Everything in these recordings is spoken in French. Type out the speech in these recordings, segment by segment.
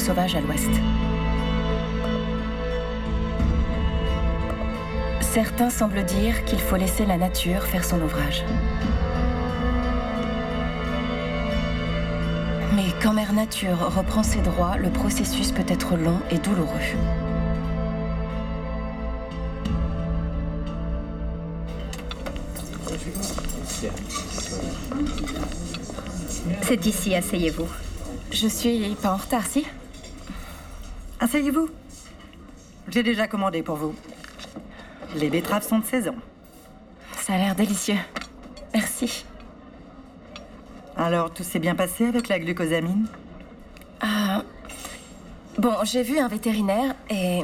sauvages à l'ouest. Certains semblent dire qu'il faut laisser la nature faire son ouvrage. Mais quand Mère Nature reprend ses droits, le processus peut être long et douloureux. C'est ici, asseyez-vous. Je suis pas en retard, si? Asseyez-vous. J'ai déjà commandé pour vous. Les betteraves sont de saison. Ça a l'air délicieux. Merci. Alors, tout s'est bien passé avec la glucosamine? Bon, j'ai vu un vétérinaire et...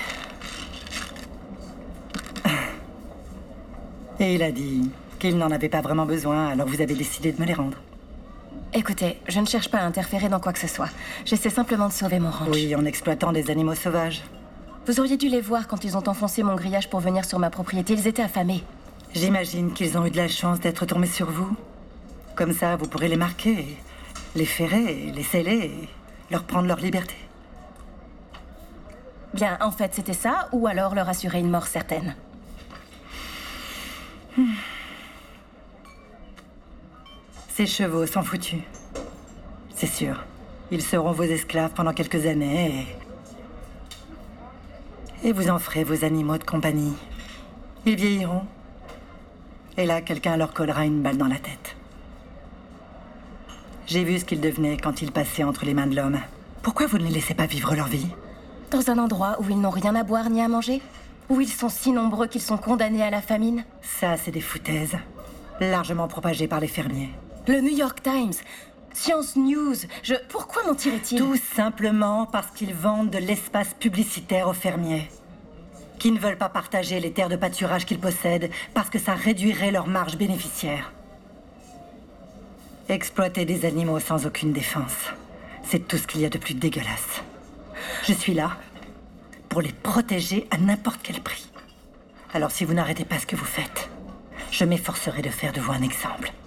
Et il a dit qu'il n'en avait pas vraiment besoin, alors vous avez décidé de me les rendre. Écoutez, je ne cherche pas à interférer dans quoi que ce soit. J'essaie simplement de sauver mon ranch. Oui, en exploitant des animaux sauvages. Vous auriez dû les voir quand ils ont enfoncé mon grillage pour venir sur ma propriété. Ils étaient affamés. J'imagine qu'ils ont eu de la chance d'être tombés sur vous. Comme ça, vous pourrez les marquer, les ferrer, les sceller et leur prendre leur liberté. Bien, en fait, c'était ça, ou alors leur assurer une mort certaine. Ces chevaux sont foutus. C'est sûr. Ils seront vos esclaves pendant quelques années et vous en ferez vos animaux de compagnie. Ils vieilliront. Et là, quelqu'un leur collera une balle dans la tête. J'ai vu ce qu'ils devenaient quand ils passaient entre les mains de l'homme. Pourquoi vous ne les laissez pas vivre leur vie? Dans un endroit où ils n'ont rien à boire ni à manger? Où ils sont si nombreux qu'ils sont condamnés à la famine? Ça, c'est des foutaises. Largement propagées par les fermiers. Le New York Times, Science News, Pourquoi mentiraient-ils? Tout simplement parce qu'ils vendent de l'espace publicitaire aux fermiers. Qui ne veulent pas partager les terres de pâturage qu'ils possèdent parce que ça réduirait leur marge bénéficiaire. Exploiter des animaux sans aucune défense, c'est tout ce qu'il y a de plus dégueulasse. Je suis là pour les protéger à n'importe quel prix. Alors si vous n'arrêtez pas ce que vous faites, je m'efforcerai de faire de vous un exemple.